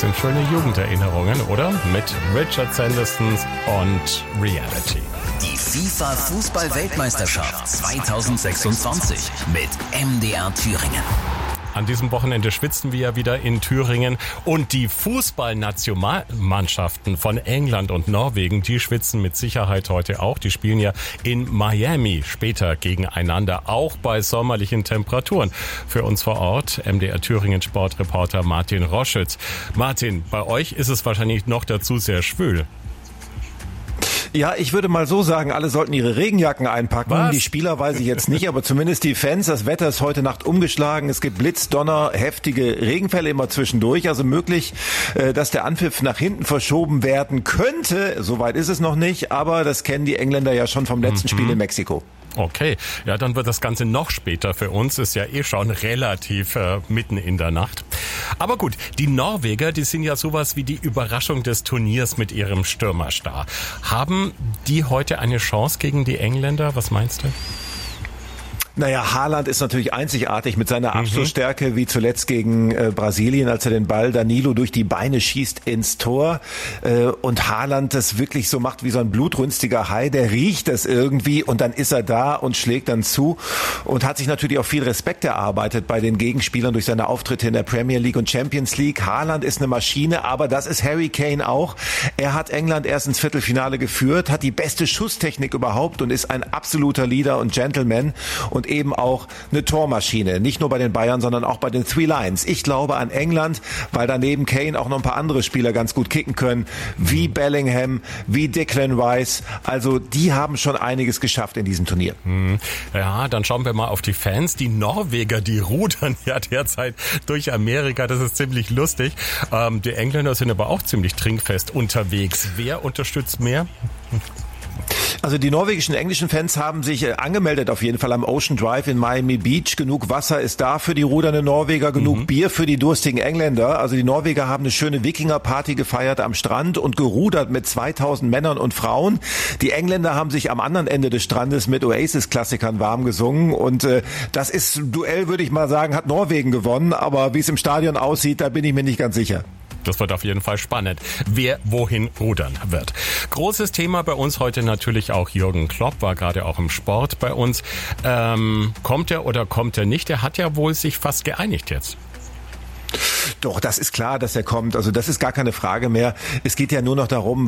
sind schöne Jugenderinnerungen, oder? Mit Richard Sandersons und Reality. Die FIFA-Fußball-Weltmeisterschaft 2026 mit MDR Thüringen. An diesem Wochenende schwitzen wir ja wieder in Thüringen und die Fußballnationalmannschaften von England und Norwegen, die schwitzen mit Sicherheit heute auch. Die spielen ja in Miami später gegeneinander, auch bei sommerlichen Temperaturen. Für uns vor Ort MDR Thüringen Sportreporter Martin Roschütz. Martin, bei euch ist es wahrscheinlich noch dazu sehr schwül. Ja, ich würde mal so sagen, alle sollten ihre Regenjacken einpacken. Was? Die Spieler weiß ich jetzt nicht, aber zumindest die Fans. Das Wetter ist heute Nacht umgeschlagen. Es gibt Blitz, Donner, heftige Regenfälle immer zwischendurch. Also möglich, dass der Anpfiff nach hinten verschoben werden könnte. Soweit ist es noch nicht, aber das kennen die Engländer ja schon vom letzten Spiel in Mexiko. Okay, ja, dann wird das Ganze noch später für uns. Ist ja eh schon relativ mitten in der Nacht. Aber gut, die Norweger, die sind ja sowas wie die Überraschung des Turniers mit ihrem Stürmerstar. Haben die heute eine Chance gegen die Engländer? Was meinst du? Naja, Haaland ist natürlich einzigartig mit seiner Abschlussstärke, wie zuletzt gegen Brasilien, als er den Ball Danilo durch die Beine schießt ins Tor. Und Haaland das wirklich so macht wie so ein blutrünstiger Hai, der riecht das irgendwie und dann ist er da und schlägt dann zu und hat sich natürlich auch viel Respekt erarbeitet bei den Gegenspielern durch seine Auftritte in der Premier League und Champions League. Haaland ist eine Maschine, aber das ist Harry Kane auch. Er hat England erst ins Viertelfinale geführt, hat die beste Schusstechnik überhaupt und ist ein absoluter Leader und Gentleman und eben auch eine Tormaschine. Nicht nur bei den Bayern, sondern auch bei den Three Lions. Ich glaube an England, weil daneben Kane auch noch ein paar andere Spieler ganz gut kicken können, wie Bellingham, wie Declan Rice. Also die haben schon einiges geschafft in diesem Turnier. Ja, dann schauen wir mal auf die Fans. Die Norweger, die rudern ja derzeit durch Amerika. Das ist ziemlich lustig. Die Engländer sind aber auch ziemlich trinkfest unterwegs. Wer unterstützt mehr? Also die norwegischen, englischen Fans haben sich angemeldet auf jeden Fall am Ocean Drive in Miami Beach. Genug Wasser ist da für die rudernden Norweger, genug Bier für die durstigen Engländer. Also die Norweger haben eine schöne Wikinger-Party gefeiert am Strand und gerudert mit 2000 Männern und Frauen. Die Engländer haben sich am anderen Ende des Strandes mit Oasis-Klassikern warm gesungen. Und das ist ein Duell, würde ich mal sagen, hat Norwegen gewonnen. Aber wie es im Stadion aussieht, da bin ich mir nicht ganz sicher. Das wird auf jeden Fall spannend, wer wohin rudern wird. Großes Thema bei uns heute natürlich auch Jürgen Klopp, war gerade auch im Sport bei uns. Kommt er oder kommt er nicht? Er hat ja wohl sich fast geeinigt jetzt. Doch, das ist klar, dass er kommt. Also das ist gar keine Frage mehr. Es geht ja nur noch darum,